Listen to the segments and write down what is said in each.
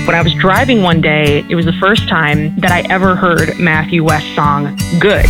When I was driving one day, it was the first time that I ever heard Matthew West's song, Good.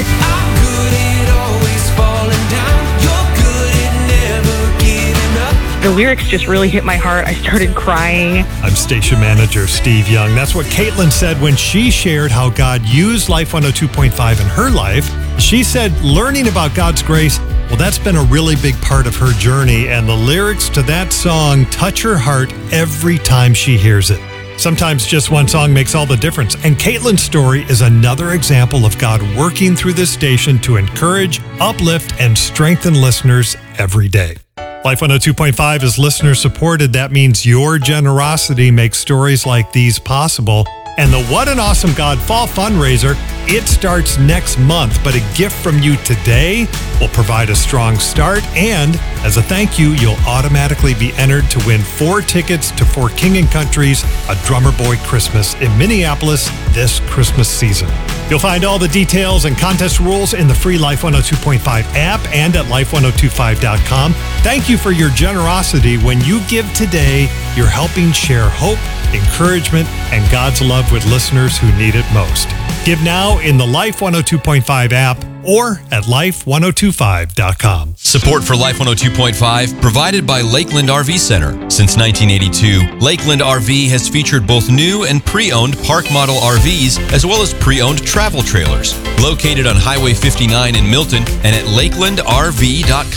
The lyrics just really hit my heart. I started crying. I'm station manager Steve Young. That's what Caitlin said when she shared how God used Life 102.5 in her life. She said learning about God's grace, well, that's been a really big part of her journey, and the lyrics to that song touch her heart every time she hears it. Sometimes just one song makes all the difference, and Caitlin's story is another example of God working through this station to encourage, uplift, and strengthen listeners every day. Life 102.5 is listener supported. That means your generosity makes stories like these possible. And the What an Awesome God Fall Fundraiser, it starts next month, but a gift from you today will provide a strong start. And as a thank you, you'll automatically be entered to win 4 tickets to For King and Country's A Drummer Boy Christmas in Minneapolis this Christmas season. You'll find all the details and contest rules in the free Life 102.5 app and at life1025.com. Thank you for your generosity. When you give today, you're helping share hope, encouragement, and God's love with listeners who need it most. Give now in the Life 102.5 app or at life1025.com. Support for Life 102.5 provided by Lakeland RV Center. Since 1982, Lakeland RV has featured both new and pre-owned park model RVs as well as pre-owned travel trailers. Located on Highway 59 in Milton and at lakelandrv.com.